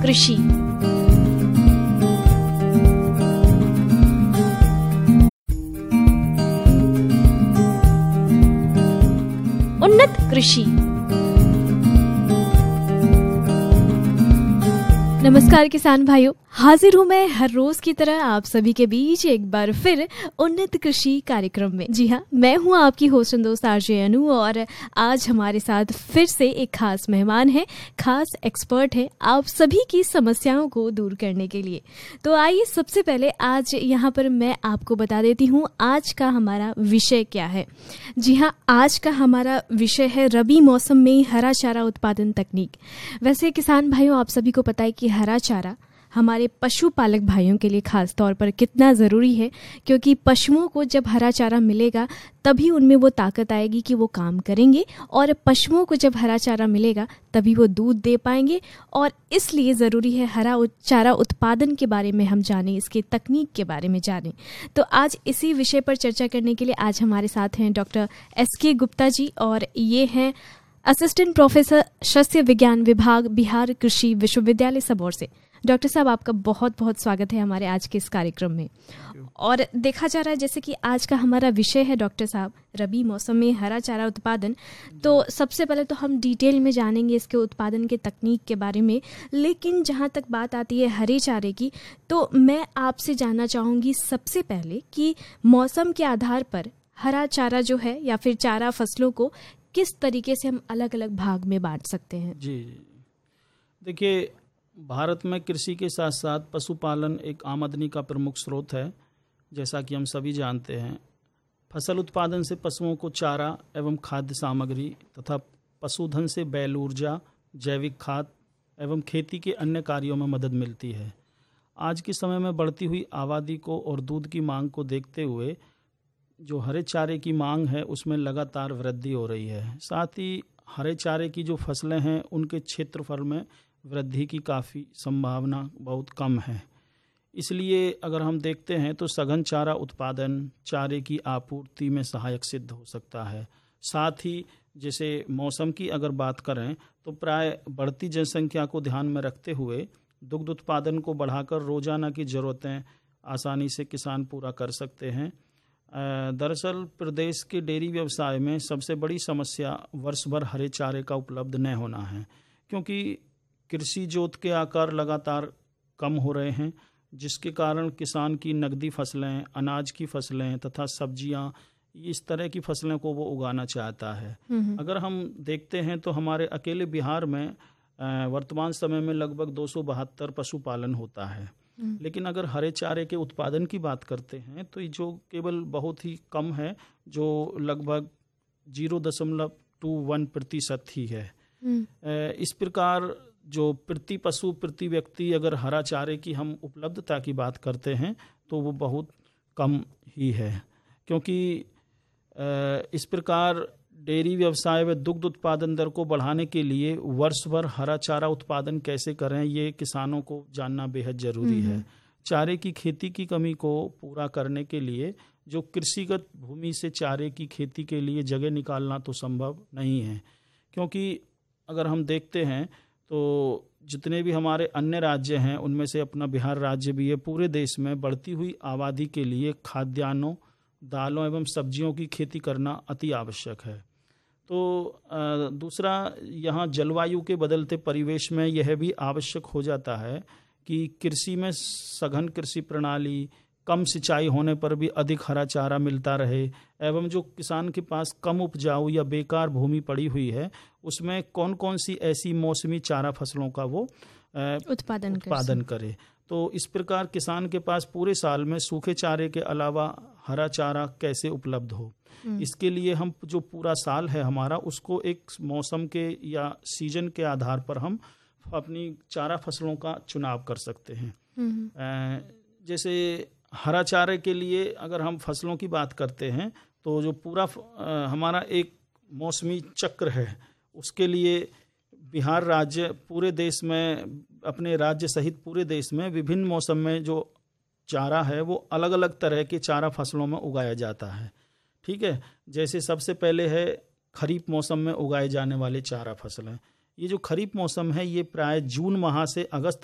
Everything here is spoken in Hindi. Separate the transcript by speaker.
Speaker 1: कृषि। उन्नत कृषि। नमस्कार किसान भाइयों, हाजिर हूँ मैं हर रोज की तरह आप सभी के बीच एक बार फिर उन्नत कृषि कार्यक्रम में। जी हाँ, मैं हूँ आपकी होस्ट एंड दोस्त आरजे अनु और आज हमारे साथ फिर से एक खास मेहमान है, खास एक्सपर्ट है आप सभी की समस्याओं को दूर करने के लिए। तो आइए सबसे पहले आज यहाँ पर मैं आपको बता देती हूँ आज का हमारा विषय क्या है। जी हाँ, आज का हमारा विषय है रबी मौसम में हरा चारा उत्पादन तकनीक। वैसे किसान भाइयों, आप सभी को पता है कि हरा चारा हमारे पशुपालक भाइयों के लिए खास तौर पर कितना ज़रूरी है, क्योंकि पशुओं को जब हरा चारा मिलेगा तभी उनमें वो ताकत आएगी कि वो काम करेंगे, और पशुओं को जब हरा चारा मिलेगा तभी वो दूध दे पाएंगे। और इसलिए ज़रूरी है हरा चारा उत्पादन के बारे में हम जानें, इसके तकनीक के बारे में जानें। तो आज इसी विषय पर चर्चा करने के लिए आज हमारे साथ हैं डॉक्टर SK गुप्ता जी, और ये हैं असिस्टेंट प्रोफेसर शस्य विज्ञान विभाग, बिहार कृषि विश्वविद्यालय सबौर से। डॉक्टर साहब, आपका बहुत बहुत स्वागत है हमारे आज के इस कार्यक्रम में। और देखा जा रहा है जैसे कि आज का हमारा विषय है डॉक्टर साहब रबी मौसम में हरा चारा उत्पादन, तो सबसे पहले तो हम डिटेल में जानेंगे इसके उत्पादन के तकनीक के बारे में। लेकिन जहाँ तक बात आती है हरे चारे की, तो मैं आपसे जानना चाहूँगी सबसे पहले कि मौसम के आधार पर हरा चारा जो है या फिर चारा फसलों को किस तरीके से हम अलग अलग भाग में बांट सकते हैं।
Speaker 2: जी देखिए, भारत में कृषि के साथ साथ पशुपालन एक आमदनी का प्रमुख स्रोत है। जैसा कि हम सभी जानते हैं, फसल उत्पादन से पशुओं को चारा एवं खाद्य सामग्री तथा पशुधन से बैल ऊर्जा, जैविक खाद एवं खेती के अन्य कार्यों में मदद मिलती है। आज के समय में बढ़ती हुई आबादी को और दूध की मांग को देखते हुए जो हरे चारे की मांग है उसमें लगातार वृद्धि हो रही है। साथ ही हरे चारे की जो फसलें हैं उनके क्षेत्रफल में वृद्धि की काफ़ी संभावना बहुत कम है। इसलिए अगर हम देखते हैं तो सघन चारा उत्पादन चारे की आपूर्ति में सहायक सिद्ध हो सकता है। साथ ही जैसे मौसम की अगर बात करें तो प्राय बढ़ती जनसंख्या को ध्यान में रखते हुए दुग्ध उत्पादन को बढ़ाकर रोजाना की ज़रूरतें आसानी से किसान पूरा कर सकते हैं। दरअसल प्रदेश के डेयरी व्यवसाय में सबसे बड़ी समस्या वर्ष भर हरे चारे का उपलब्ध न होना है, क्योंकि कृषि जोत के आकार लगातार कम हो रहे हैं, जिसके कारण किसान की नकदी फसलें, अनाज की फसलें तथा सब्जियां, इस तरह की फसलें को वो उगाना चाहता है। अगर हम देखते हैं तो हमारे अकेले बिहार में वर्तमान समय में लगभग 272 पशुपालन होता है। लेकिन अगर हरे चारे के उत्पादन की बात करते हैं तो जो केवल बहुत ही कम है, जो लगभग 0.21% ही है। इस प्रकार जो प्रति पशु प्रति व्यक्ति अगर हरा चारे की हम उपलब्धता की बात करते हैं तो वो बहुत कम ही है, क्योंकि इस प्रकार डेयरी व्यवसाय व दुग्ध उत्पादन दर को बढ़ाने के लिए वर्ष भर हरा चारा उत्पादन कैसे करें, ये किसानों को जानना बेहद ज़रूरी है। चारे की खेती की कमी को पूरा करने के लिए जो कृषिगत भूमि से चारे की खेती के लिए जगह निकालना तो संभव नहीं है, क्योंकि अगर हम देखते हैं तो जितने भी हमारे अन्य राज्य हैं उनमें से अपना बिहार राज्य भी है। पूरे देश में बढ़ती हुई आबादी के लिए खाद्यान्नों, दालों एवं सब्जियों की खेती करना अति आवश्यक है। तो दूसरा, यहाँ जलवायु के बदलते परिवेश में यह भी आवश्यक हो जाता है कि कृषि में सघन कृषि प्रणाली, कम सिंचाई होने पर भी अधिक हरा चारा मिलता रहे, एवं जो किसान के पास कम उपजाऊ या बेकार भूमि पड़ी हुई है उसमें कौन कौन सी ऐसी मौसमी चारा फसलों का वो उत्पादन करे। तो इस प्रकार किसान के पास पूरे साल में सूखे चारे के अलावा हरा चारा कैसे उपलब्ध हो, इसके लिए हम जो पूरा साल है हमारा उसको एक मौसम के या सीजन के आधार पर हम अपनी चारा फसलों का चुनाव कर सकते हैं। जैसे हरा चारे के लिए अगर हम फसलों की बात करते हैं तो जो पूरा हमारा एक मौसमी चक्र है उसके लिए बिहार राज्य पूरे देश में, अपने राज्य सहित पूरे देश में विभिन्न मौसम में जो चारा है वो अलग अलग तरह के चारा फसलों में उगाया जाता है। ठीक है, जैसे सबसे पहले है खरीफ मौसम में उगाए जाने वाले चारा फसलें। ये जो खरीफ मौसम है ये प्राय जून माह से अगस्त